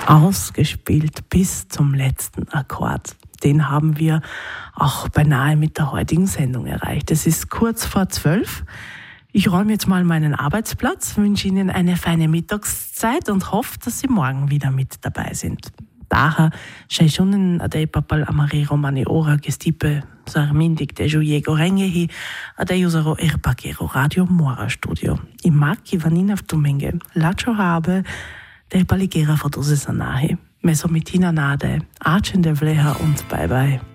ausgespielt bis zum letzten Akkord. Den haben wir auch beinahe mit der heutigen Sendung erreicht. Es ist kurz vor 12. Ich räume jetzt mal meinen Arbeitsplatz, wünsche Ihnen eine feine Mittagszeit und hoffe, dass Sie morgen wieder mit dabei sind. Daher Scheischunen adei papal amare romane ora gestipe sarmindik de juiego rengehi adei usaro erpakero radio mora studio. I macchi vanina vtumenge lacho habe de paligera fotose sanahe. Mesomitina nade, Archen de Vleha und bye bye.